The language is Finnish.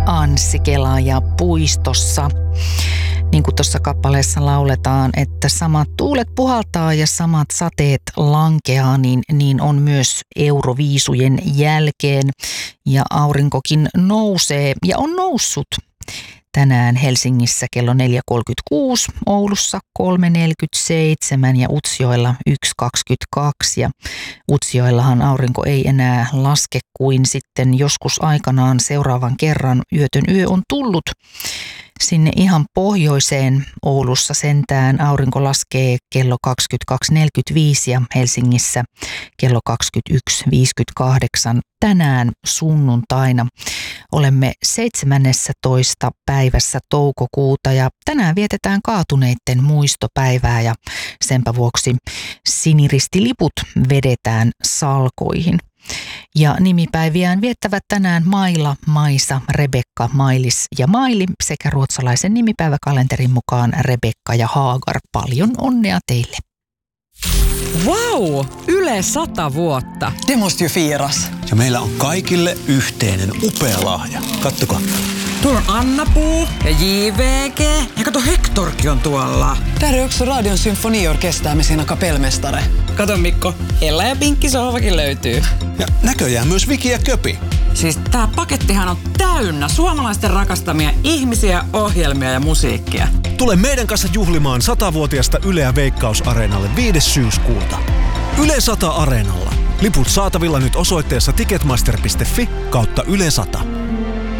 Anssi Kela ja Puistossa. Niin kuin tuossa kappaleessa lauletaan, että samat tuulet puhaltaa ja samat sateet lankeaa, niin on myös Euroviisujen jälkeen. Ja aurinkokin nousee ja on noussut tänään Helsingissä kello 4.36, Oulussa 3.47 ja Utsjoella 1.22. Ja Utsjoellahan aurinko ei enää laske kuin sitten joskus aikanaan seuraavan kerran. Yötön yö on tullut sinne ihan pohjoiseen. Oulussa sentään aurinko laskee kello 22.45 ja Helsingissä kello 21.58 tänään sunnuntaina. Olemme 17. päivässä toukokuuta ja tänään vietetään kaatuneiden muistopäivää ja senpä vuoksi siniristiliput vedetään salkoihin. Ja nimipäiviään viettävät tänään Maila, Maisa, Rebekka, Mailis ja Maili sekä ruotsalaisen nimipäiväkalenterin mukaan Rebekka ja Haagar. Paljon onnea teille! Wow! Yle 100 vuotta. Det måste ju firas. Ja meillä on kaikille yhteinen upea lahja. Kattokaa. Tuolla on Anna-Puu ja JVG. Ja kato, Hektorkin on tuolla. Där är också Radion symfoniorkester med sina kapellmästare. Kato Mikko, Ella ja Pinkki sohvakin löytyy. Ja näköjään myös Viki ja Köpi. Siis tää pakettihan on täynnä suomalaisten rakastamia ihmisiä, ohjelmia ja musiikkia. Tule meidän kanssa juhlimaan 100-vuotiasta Yleä Veikkaus-areenalle 5. syyskuuta. Yle 100 Areenalla. Liput saatavilla nyt osoitteessa ticketmaster.fi/Yle 100.